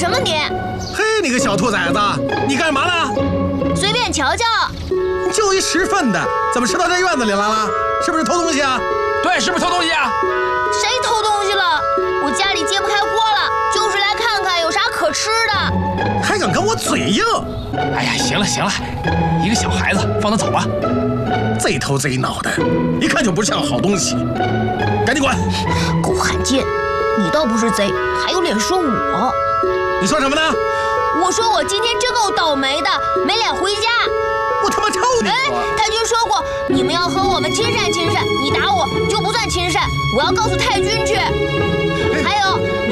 什么你？ 嘿，你个小兔崽子，你干嘛呢？ 随便瞧瞧。 就一拾粪的，怎么吃到这院子里来了？是不是偷东西啊？ 对，是不是偷东西啊？ 谁偷东西了？我家里揭不开锅了，就是来看看有啥可吃的。 还敢跟我嘴硬？ 哎呀，行了行了，一个小孩子，放他走吧。 贼头贼脑的，一看就不像好东西，赶紧滚！ 狗汉奸，你倒不是贼，还有脸说我？ 你说什么呢？ 我说我今天真够倒霉的，没脸回家。 我他妈抽你！ 太君说过，你们要和我们亲善亲善，你打我就不算亲善，我要告诉太君去。还有。